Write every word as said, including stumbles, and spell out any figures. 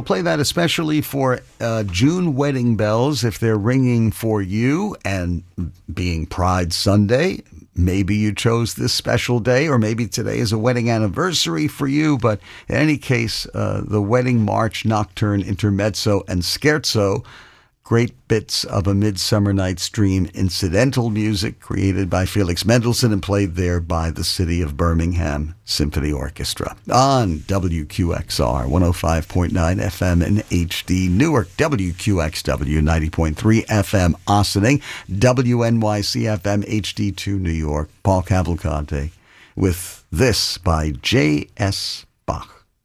We'll play that especially for uh, June wedding bells if they're ringing for you, and being Pride Sunday. Maybe you chose this special day, or maybe today is a wedding anniversary for you. But in any case, uh, the Wedding March, Nocturne, Intermezzo, and Scherzo, great bits of A Midsummer Night's Dream incidental music created by Felix Mendelssohn and played there by the City of Birmingham Symphony Orchestra. On W Q X R one oh five point nine F M in H D Newark, W Q X W ninety point three F M Ossining, W N Y C F M H D two New York. Paul Cavalcante with this by J S Bach.